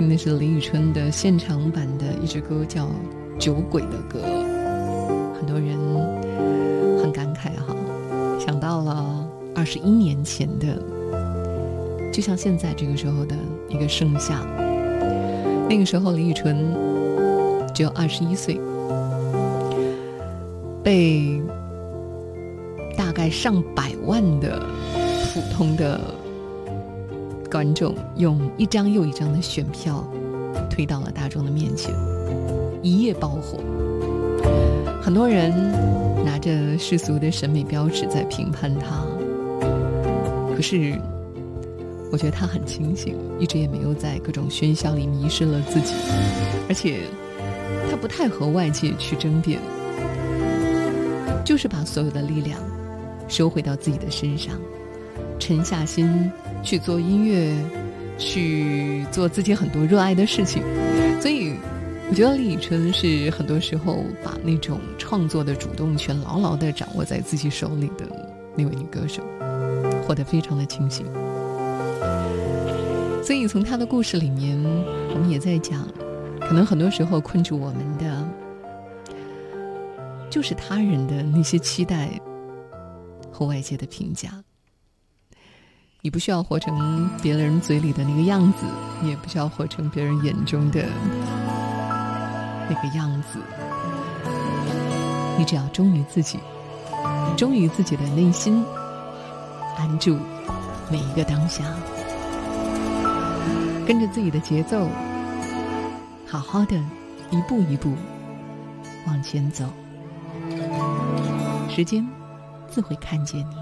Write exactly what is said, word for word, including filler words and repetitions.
听的是李宇春的现场版的一支歌，叫《酒鬼的歌》。很多人很感慨哈，想到了二十一年前的，就像现在这个时候的一个盛夏。那个时候李宇春只有二十一岁，被大概上百万的普通的观众用一张又一张的选票推到了大众的面前，一夜爆火。很多人拿着世俗的审美标尺在评判他，可是我觉得他很清醒，一直也没有在各种喧嚣里迷失了自己，而且他不太和外界去争辩，就是把所有的力量收回到自己的身上，沉下心去做音乐，去做自己很多热爱的事情。所以我觉得李宇春是很多时候把那种创作的主动权牢牢地掌握在自己手里的那位女歌手，活得非常的清醒。所以从她的故事里面，我们也在讲，可能很多时候困住我们的就是他人的那些期待和外界的评价。你不需要活成别人嘴里的那个样子，你也不需要活成别人眼中的那个样子，你只要忠于自己，忠于自己的内心，安住每一个当下，跟着自己的节奏，好好的一步一步往前走，时间自会看见你。